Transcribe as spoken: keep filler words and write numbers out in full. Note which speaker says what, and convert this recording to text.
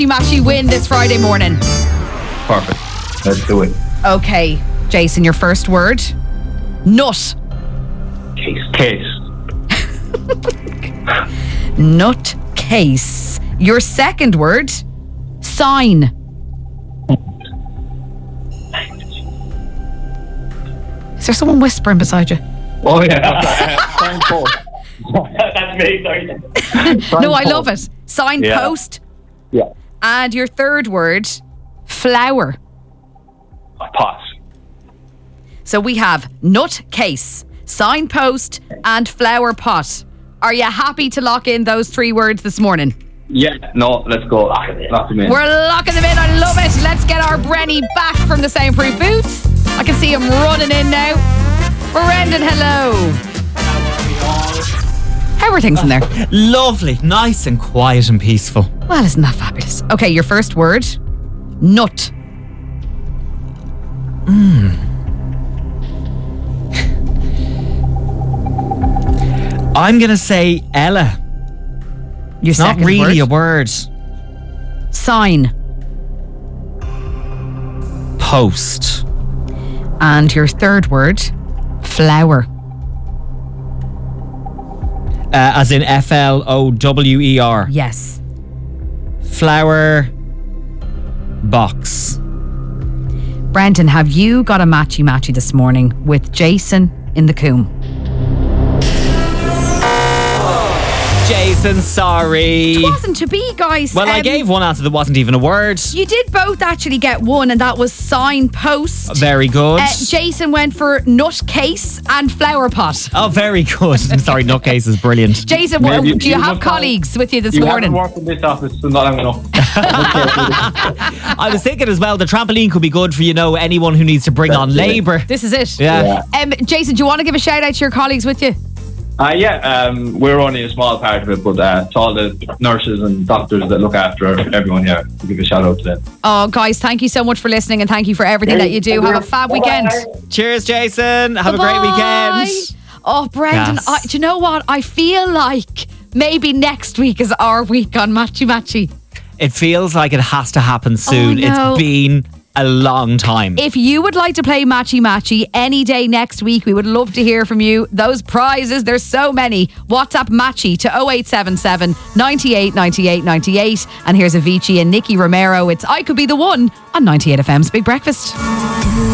Speaker 1: matchy matchy win this Friday morning?
Speaker 2: Perfect. Let's do it.
Speaker 1: Okay, Jason, your first word. Nut.
Speaker 2: Case. Case.
Speaker 1: Nut case. Your second word. Sign. Is there someone whispering beside you?
Speaker 2: Oh, yeah. Signpost. That's me, sorry.
Speaker 1: No, I love it. Signpost.
Speaker 2: Yeah.
Speaker 1: And your third word. Flower.
Speaker 2: Pass.
Speaker 1: So we have nut case, signpost, and flower pot. Are you happy to lock in those three words this morning?
Speaker 2: Yeah. No, let's go. Lock them in.
Speaker 1: We're locking them in. I love it. Let's get our Brenny back from the soundproof booth. I can see him running in now. Brendan, hello. How are things in there?
Speaker 3: Lovely, nice and quiet and peaceful.
Speaker 1: Well, isn't that fabulous? Okay, your first word. Nut.
Speaker 3: I'm going to say Ella.
Speaker 1: Your
Speaker 3: It's not
Speaker 1: second
Speaker 3: really
Speaker 1: word.
Speaker 3: a word.
Speaker 1: Sign.
Speaker 3: Post.
Speaker 1: And your third word. Flower.
Speaker 3: Uh, as in F L O W E R.
Speaker 1: Yes.
Speaker 3: Flower box.
Speaker 1: Brendan, have you got a matchy matchy this morning with Jason in the Coombe?
Speaker 3: Jason, sorry.
Speaker 1: It wasn't to be, guys.
Speaker 3: Well, I
Speaker 1: Um,
Speaker 3: gave one answer that wasn't even a word.
Speaker 1: You did both actually get one, and that was signpost.
Speaker 3: Very good.
Speaker 1: Uh, Jason went for nutcase and flower pot.
Speaker 3: Oh, very good. I'm sorry, nutcase is brilliant.
Speaker 1: Jason,
Speaker 2: Maybe
Speaker 1: what,
Speaker 2: you-
Speaker 1: do you
Speaker 2: you
Speaker 1: have
Speaker 2: must
Speaker 1: colleagues with you this
Speaker 2: You
Speaker 1: morning?
Speaker 2: haven't worked in this office for not long enough.
Speaker 3: I was thinking as well, the trampoline could be good for, you know, anyone who needs to bring on
Speaker 2: That's it.
Speaker 3: labour.
Speaker 1: This is it.
Speaker 3: Yeah.
Speaker 2: Yeah.
Speaker 1: Um, Jason, do you want to give a shout out to your colleagues with you?
Speaker 2: Uh, yeah, um, we're only a small part of it, but uh, to all the nurses and doctors that look after everyone here, we'll give a shout out to them.
Speaker 1: Oh, guys, thank you so much for listening, and thank you for everything that you do. Have a fab weekend.
Speaker 3: Cheers, Jason. Have a great
Speaker 1: Bye-bye.
Speaker 3: weekend.
Speaker 1: Oh, Brendan,
Speaker 3: Yes.
Speaker 1: I, do you know what? I feel like maybe next week is our week on Matchy Matchy.
Speaker 3: It feels like it has to happen soon.
Speaker 1: Oh, no.
Speaker 3: It's been a long time.
Speaker 1: If you would like to play Matchy Matchy any day next week, we would love to hear from you. Those prizes, there's so many. WhatsApp Matchy to oh eight seven seven, ninety-eight, ninety-eight, ninety-eight. And here's Avicii and Nicky Romero. It's I Could Be the One on ninety-eight F M's Big Breakfast.